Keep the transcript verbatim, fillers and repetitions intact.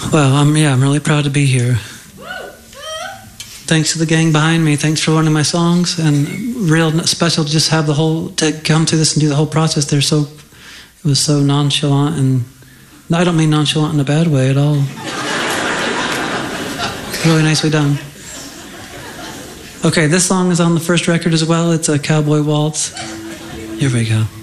Well, I'm, yeah, I'm really proud to be here. Thanks to the gang behind me. Thanks for learning my songs, and real special to just have the whole, to come through this and do the whole process. They're so, it was so nonchalant, and I don't mean nonchalant in a bad way at all. Really nicely done. Okay, this song is on the first record as well. It's a cowboy waltz. Here we go.